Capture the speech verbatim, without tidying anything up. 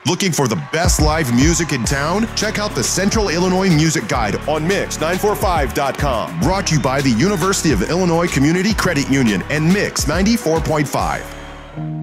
Looking for the best live music in town? Check out the Central Illinois Music Guide on mix nine four five dot com. Brought to you by the University of Illinois Community Credit Union and Mix ninety-four point five.